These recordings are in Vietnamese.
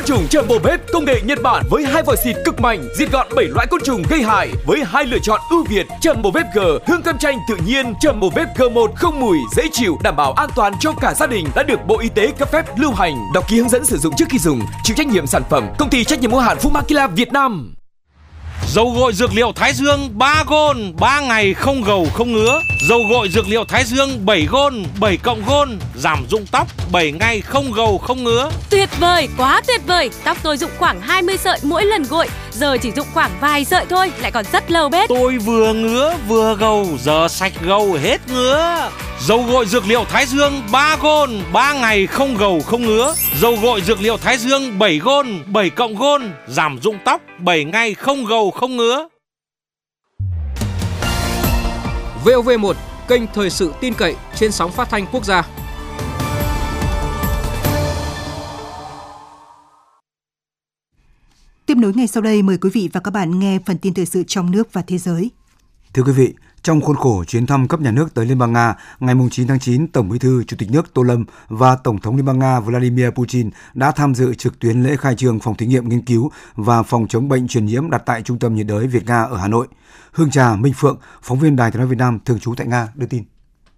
trùng Thermobep công nghệ Nhật Bản với 2 vòi xịt cực mạnh, diệt gọn 7 loại côn trùng gây hại với 2 lựa chọn ưu việt. Thermobep G hương cam chanh tự nhiên, Thermobep G1 không mùi, dễ chịu, đảm bảo an toàn cho cả gia đình, đã được Bộ Y tế cấp phép lưu hành. Đọc ký hướng dẫn sử dụng trước khi dùng. Chịu trách nhiệm sản phẩm công ty trách nhiệm hữu hạn Fumakila Việt Nam. Dầu gội dược liệu Thái Dương 3 gôn, 3 ngày không gầu không ngứa. Dầu gội dược liệu Thái Dương 7 gôn, 7 cộng gôn, giảm rụng tóc 7 ngày không gầu không ngứa. Tuyệt vời, quá tuyệt vời. Tóc tôi rụng khoảng 20 sợi mỗi lần gội, giờ chỉ rụng khoảng vài sợi thôi, lại còn rất lâu bết. Tôi vừa ngứa vừa gầu, giờ sạch gầu hết ngứa. Dầu gội dược liệu Thái Dương 3 gôn, 3 ngày không gầu không ngứa. Dầu gội dược liệu Thái Dương 7 gôn, 7 cộng gôn, giảm rụng tóc 7 ngày không gầu không ngứa. VOV1, kênh thời sự tin cậy trên sóng phát thanh quốc gia. Tiếp nối ngay sau đây, mời quý vị và các bạn nghe phần tin thời sự trong nước và thế giới. Thưa quý vị, trong khuôn khổ chuyến thăm cấp nhà nước tới Liên bang Nga, ngày 9 tháng 9, Tổng Bí thư Chủ tịch nước Tô Lâm và Tổng thống Liên bang Nga Vladimir Putin đã tham dự trực tuyến lễ khai trương phòng thí nghiệm nghiên cứu và phòng chống bệnh truyền nhiễm đặt tại Trung tâm nhiệt đới Việt Nga ở Hà Nội. Hương Trà, Minh Phượng, phóng viên Đài Tiếng nói Việt Nam thường trú tại Nga đưa tin.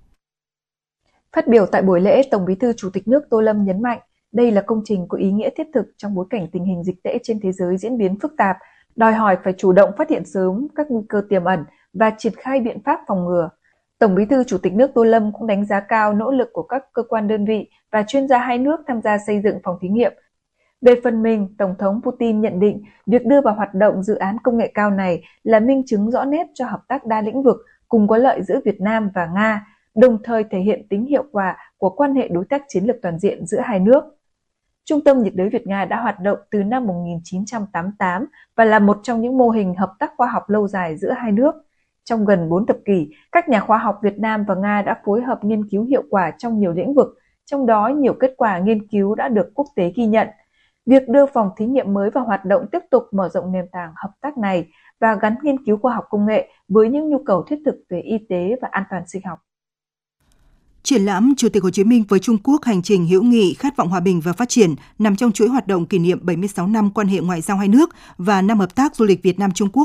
Phát biểu tại buổi lễ, Tổng Bí thư Chủ tịch nước Tô Lâm nhấn mạnh đây là công trình có ý nghĩa thiết thực trong bối cảnh tình hình dịch tễ trên thế giới diễn biến phức tạp, đòi hỏi phải chủ động phát hiện sớm các nguy cơ tiềm ẩn và triển khai biện pháp phòng ngừa. Tổng Bí thư Chủ tịch nước Tô Lâm cũng đánh giá cao nỗ lực của các cơ quan đơn vị và chuyên gia hai nước tham gia xây dựng phòng thí nghiệm. Về phần mình, Tổng thống Putin nhận định việc đưa vào hoạt động dự án công nghệ cao này là minh chứng rõ nét cho hợp tác đa lĩnh vực cùng có lợi giữa Việt Nam và Nga, đồng thời thể hiện tính hiệu quả của quan hệ đối tác chiến lược toàn diện giữa hai nước. Trung tâm nhiệt đới Việt Nga đã hoạt động từ năm 1988 và là một trong những mô hình hợp tác khoa học lâu dài giữa hai nước. Trong gần 4 thập kỷ, các nhà khoa học Việt Nam và Nga đã phối hợp nghiên cứu hiệu quả trong nhiều lĩnh vực, trong đó nhiều kết quả nghiên cứu đã được quốc tế ghi nhận. Việc đưa phòng thí nghiệm mới vào hoạt động tiếp tục mở rộng nền tảng hợp tác này và gắn nghiên cứu khoa học công nghệ với những nhu cầu thiết thực về y tế và an toàn sinh học. Triển lãm Chủ tịch Hồ Chí Minh với Trung Quốc hành trình hữu nghị, khát vọng hòa bình và phát triển nằm trong chuỗi hoạt động kỷ niệm 76 năm quan hệ ngoại giao hai nước và năm hợp tác du lịch Việt Nam Trung Quốc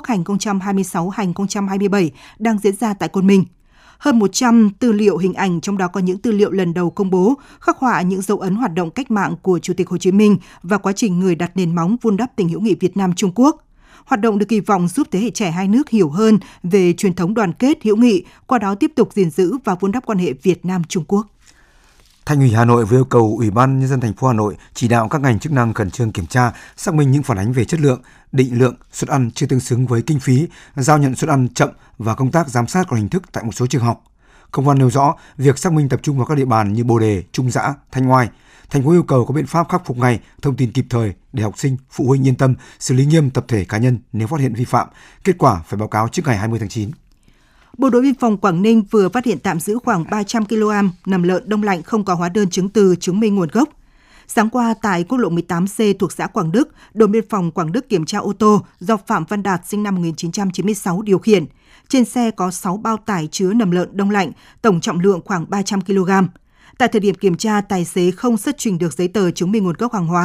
2026-2027 đang diễn ra tại Côn Minh. Hơn 100 tư liệu hình ảnh, trong đó có những tư liệu lần đầu công bố, khắc họa những dấu ấn hoạt động cách mạng của Chủ tịch Hồ Chí Minh và quá trình người đặt nền móng vun đắp tình hữu nghị Việt Nam Trung Quốc. Hoạt động được kỳ vọng giúp thế hệ trẻ hai nước hiểu hơn về truyền thống đoàn kết hữu nghị, qua đó tiếp tục gìn giữ và vun đắp quan hệ Việt Nam Trung Quốc. Thành ủy Hà Nội vừa yêu cầu Ủy ban Nhân dân thành phố Hà Nội chỉ đạo các ngành chức năng khẩn trương kiểm tra, xác minh những phản ánh về chất lượng, định lượng suất ăn chưa tương xứng với kinh phí, giao nhận suất ăn chậm và công tác giám sát còn hình thức tại một số trường học. Công văn nêu rõ, việc xác minh tập trung vào các địa bàn như Bồ Đề, Trung Dã, Thanh Oai. Thành phố yêu cầu có biện pháp khắc phục ngay, thông tin kịp thời để học sinh, phụ huynh yên tâm, xử lý nghiêm tập thể cá nhân nếu phát hiện vi phạm. Kết quả phải báo cáo trước ngày 20 tháng 9. Bộ đội biên phòng Quảng Ninh vừa phát hiện tạm giữ khoảng 300 kg nầm lợn đông lạnh không có hóa đơn chứng từ chứng minh nguồn gốc. Sáng qua tại quốc lộ 18C thuộc xã Quảng Đức, đồn biên phòng Quảng Đức kiểm tra ô tô do Phạm Văn Đạt sinh năm 1996 điều khiển. Trên xe có 6 bao tải chứa nầm lợn đông lạnh, tổng trọng lượng khoảng 300 kg. Tại thời điểm kiểm tra, tài xế không xuất trình được giấy tờ chứng minh nguồn gốc hàng hóa.